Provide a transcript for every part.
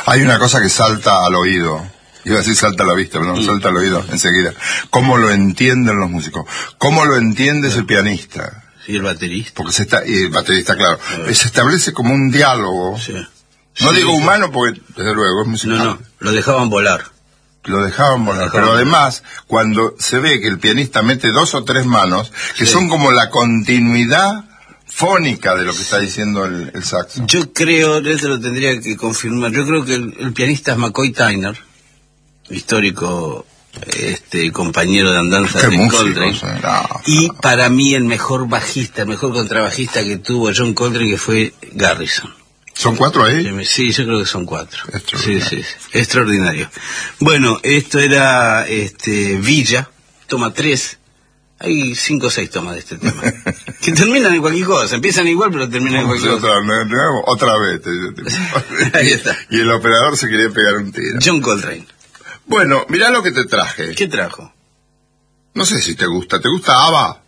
Hay una cosa que salta al oído. Iba a decir salta a la vista, pero no, salta al oído enseguida. ¿Cómo lo entienden los músicos? ¿Cómo lo entiende el pianista? Sí, el baterista. Porque y el baterista, claro. Se establece como un diálogo. Sí. No digo humano porque, desde luego, es musical. No, lo dejaban volar. Lo dejaban volar. Pero además, cuando se ve que el pianista mete 2 o 3 manos, que son como la continuidad fónica de lo que está diciendo el saxo. Yo creo, eso lo tendría que confirmar, yo creo que el pianista es McCoy Tyner, histórico compañero de andanza de Coltrane, y para mí el mejor bajista, el mejor contrabajista que tuvo John Coltrane, que fue Garrison. ¿Son 4 ahí? Sí, yo creo que son 4. Sí, extraordinario. Bueno, esto era Villa, toma 3. Hay 5 o 6 tomas de este tema. Que terminan en cualquier cosa. Empiezan igual, pero terminan en cualquier cosa. Otra vez. Ahí está. Y el operador se quería pegar un tiro. John Coltrane. Bueno, mirá lo que te traje. ¿Qué trajo? No sé si te gusta. ¿Te gusta ABBA?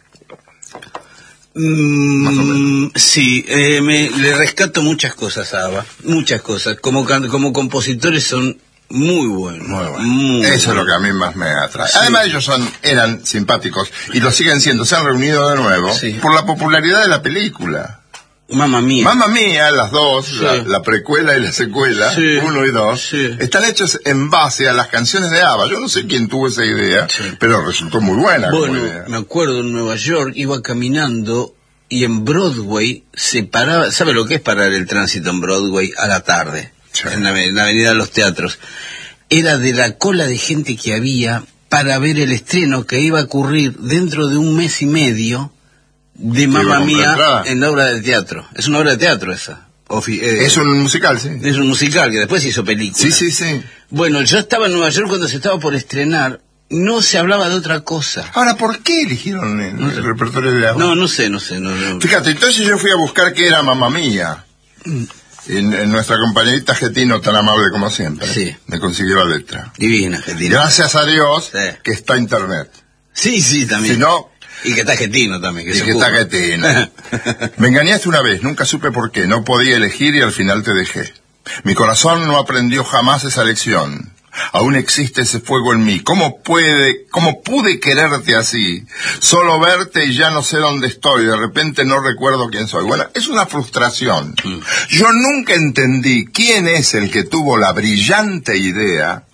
Más o menos. Sí, le rescato muchas cosas a ABBA. Muchas cosas. Como compositores son muy buenos. Muy bueno. Eso es lo que a mí más me atrae. Sí. Además ellos eran simpáticos y lo siguen siendo. Se han reunido de nuevo por la popularidad de la película. Mamma Mía. Mamma Mía, las dos, la precuela y la secuela, 1 y 2, están hechos en base a las canciones de ABBA. Yo no sé quién tuvo esa idea, pero resultó muy buena. Bueno, me acuerdo en Nueva York, iba caminando y en Broadway se paraba. ¿Sabe lo que es parar el tránsito en Broadway a la tarde? En la avenida de los teatros. Era de la cola de gente que había para ver el estreno que iba a ocurrir dentro de 1 mes y medio de Mamma Mía en la obra de teatro. Es una obra de teatro esa. Es un musical, sí. Es un musical que después se hizo película. Sí. Bueno, yo estaba en Nueva York cuando se estaba por estrenar. No se hablaba de otra cosa. Ahora, ¿por qué eligieron el repertorio de ABBA? No sé. Fíjate, entonces yo fui a buscar qué era Mamma Mía. En nuestra compañerita Getino, tan amable como siempre, me consiguió la letra. Divina, Getino. Gracias a Dios que está internet. Sí, también. Si no... Y que está Getino también. Que está Getino. Me engañaste una vez, nunca supe por qué. No podía elegir y al final te dejé. Mi corazón no aprendió jamás esa lección. Aún existe ese fuego en mí. ¿Cómo pude quererte así? Solo verte y ya no sé dónde estoy. De repente no recuerdo quién soy. Bueno, es una frustración. Yo nunca entendí quién es el que tuvo la brillante idea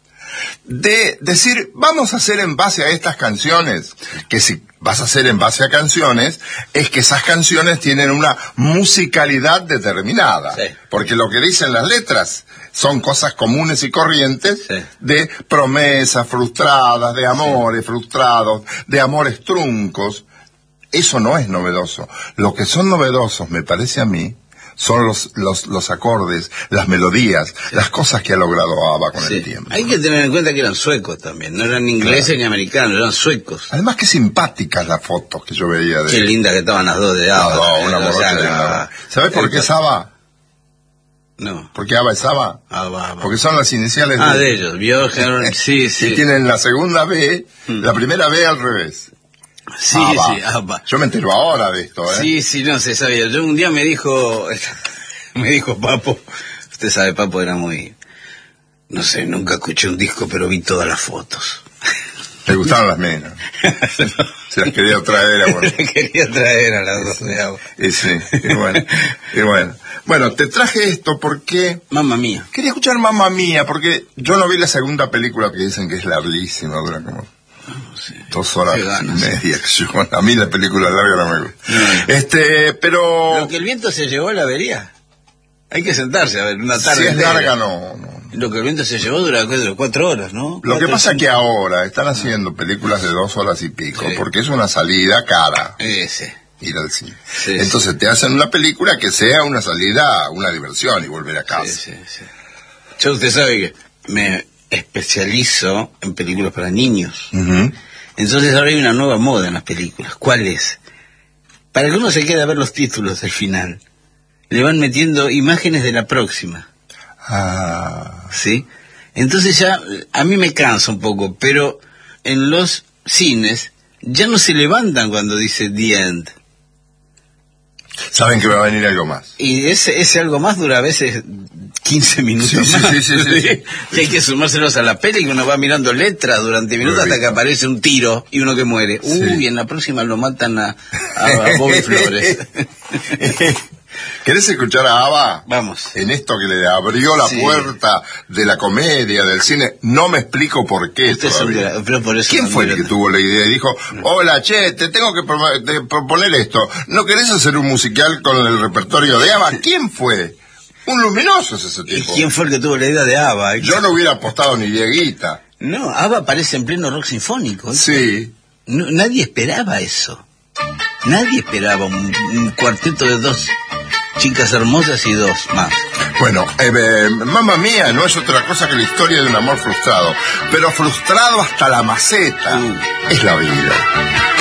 de decir, vamos a hacer en base a estas canciones, que si vas a hacer en base a canciones, es que esas canciones tienen una musicalidad determinada, porque lo que dicen las letras son cosas comunes y corrientes de promesas frustradas, de amores frustrados, de amores truncos. Eso no es novedoso. Lo que son novedosos, me parece a mí, son los acordes, las melodías, las cosas que ha logrado ABBA con el tiempo. Hay que tener en cuenta que eran suecos también, no eran ingleses ni americanos, eran suecos. Además, qué simpáticas las fotos que yo veía de... Qué lindas que estaban las dos de ABBA. Una morocha. ¿Sabes por qué es ABBA? No. ¿Por qué ABBA es ABBA? ABBA. Porque son las iniciales de ellos, Björn, sí. Y tienen la segunda B, la primera B al revés. Sí, ABBA. Yo me entero ahora de esto, Sí, no se sabía. Yo un día me dijo Papo, usted sabe, Papo era muy, no sé, nunca escuché un disco, pero vi todas las fotos. ¿Te gustaban las menas? Se las quería traer a las dos de ABBA. Y bueno. Bueno, te traje esto porque... Mamma Mía. Quería escuchar Mamma Mía, porque yo no vi la segunda película que dicen que es larguísima, dura como... 2 horas y media. A mí la película larga no me gusta. Pero... Lo que el viento se llevó la vería. Hay que sentarse a ver una tarde. Si es larga, no. Lo que el viento se llevó dura 4 horas, ¿no? Lo que pasa es que ahora están haciendo películas de 2 horas y pico, porque es una salida cara. Ir al cine. Entonces te hacen una película que sea una salida, una diversión y volver a casa. Yo, usted sabe que me especializo en películas para niños. Entonces ahora hay una nueva moda en las películas. ¿Cuál es? Para que uno se quede a ver los títulos al final, le van metiendo imágenes de la próxima. ¿Sí? Entonces ya a mí me cansa un poco, pero en los cines ya no se levantan cuando dice The End. Saben que va a venir algo más. Y ese algo más dura a veces 15 minutos Sí, más. sí. Y hay que sumárselos a la peli y uno va mirando letras durante minutos hasta que aparece un tiro y uno que muere. Sí. Uy, en la próxima lo matan a Bobby Flores. ¿Querés escuchar a ABBA? Vamos. En esto que le abrió la puerta de la comedia, del cine. No me explico por qué todavía. Pero por eso ¿Quién fue el que tuvo la idea y dijo, hola, che, te tengo que proponer esto? ¿No querés hacer un musical con el repertorio de ABBA? ¿Quién fue? Un luminoso es ese ¿Y tipo. quién fue el que tuvo la idea de ABBA? Yo no hubiera apostado ni dieguita. No, ABBA aparece en pleno rock sinfónico. Sí. No, nadie esperaba eso. Nadie esperaba un cuarteto de 2 chicas hermosas y 2 más. Bueno, Mamma Mía no es otra cosa que la historia de un amor frustrado, pero frustrado hasta la maceta. Es la vida.